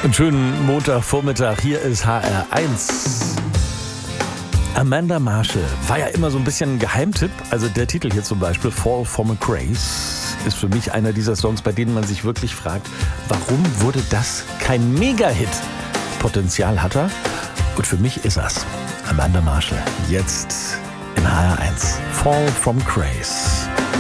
Einen schönen Montagvormittag, hier ist HR1. Amanda Marshall war ja immer so ein bisschen ein Geheimtipp. Also der Titel hier zum Beispiel, Fall from Grace, ist für mich einer dieser Songs, bei denen man sich wirklich fragt, warum wurde das kein Mega-Hit? Potenzial hat er und für mich ist er's. Amanda Marshall, jetzt in HR1. Fall from Grace.